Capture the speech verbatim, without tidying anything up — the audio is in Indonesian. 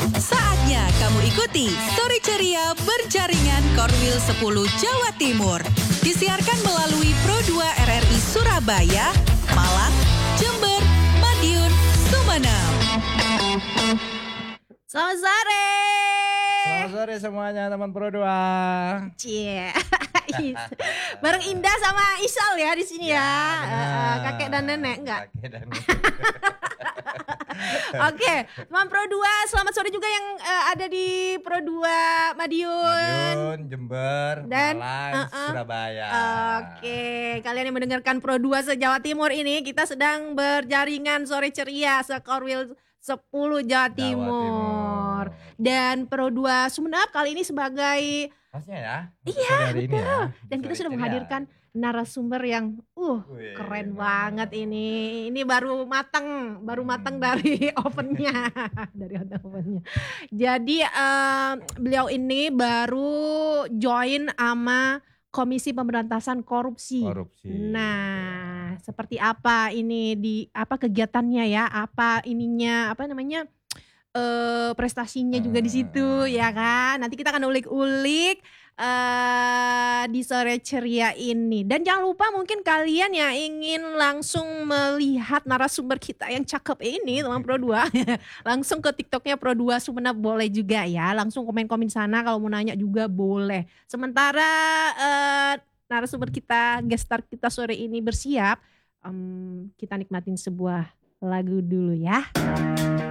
Saatnya kamu ikuti Sore Ceria Berjaringan Korwil sepuluh Jawa Timur. Disiarkan melalui Pro dua R R I Surabaya, Malang, Jember, Madiun, Sumeneb. Selamat sore. Selamat sore semuanya teman Pro dua. Cie. Bareng Indah sama Isal ya di sini ya. Ya, Uh, kakek dan nenek enggak? Kakek dan nenek. Oke, teman Pro dua, selamat sore juga yang uh, ada di Pro dua Madiun. Madiun, Jember, Dan, Malang, uh-uh. Surabaya. Oke, kalian yang mendengarkan Pro dua se-Jawa Timur ini, kita sedang berjaringan sore ceria se-Korwil sepuluh Jawa Timur. Timur. Dan Pro dua Sumeneb kali ini sebagai Maksudnya ya? Iya, hari ini ya. dan kita Sore sudah ceria. menghadirkan narasumber yang uh Wih, keren mantap. banget ini. Ini baru matang, baru matang dari ovennya, dari ovennya. Jadi em, beliau ini baru join sama Komisi Pemberantasan Korupsi. Korupsi. Nah, seperti apa ini di apa kegiatannya ya? Apa ininya? Apa namanya? eh prestasinya juga di situ ya kan. Nanti kita akan ulik-ulik eh di sore ceria ini. Dan jangan lupa mungkin kalian yang ingin langsung melihat narasumber kita yang cakep ini teman Pro dua, langsung ke TikToknya Pro dua Sumeneb boleh juga ya. Langsung komen-komen sana kalau mau nanya juga boleh. Sementara eh narasumber kita, guest star kita sore ini bersiap, em, kita nikmatin sebuah lagu dulu ya.